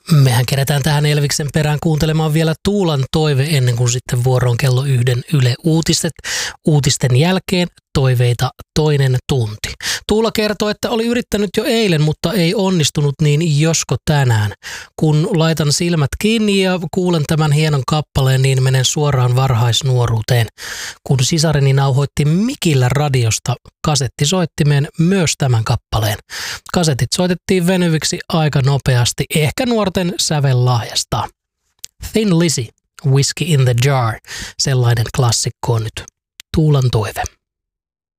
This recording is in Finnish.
Mehän kerätään tähän Elviksen perään kuuntelemaan vielä Tuulan toive ennen kuin sitten vuoroon kello 1 Yle Uutiset. Uutisten jälkeen toiveita toinen tunti. Tuula kertoo, että oli yrittänyt jo eilen, mutta ei onnistunut, niin josko tänään. Kun laitan silmät kiinni ja kuulen tämän hienon kappaleen, niin menen suoraan varhaisnuoruuteen. Kun sisareni nauhoitti mikillä radiosta kasettisoittimeen myös tämän kappaleen. Kasetit soitettiin venyviksi aika nopeasti, ehkä nuorten sävellahjasta. Thin Lizzy, Whiskey in the Jar, sellainen klassikko on nyt Tuulan toive.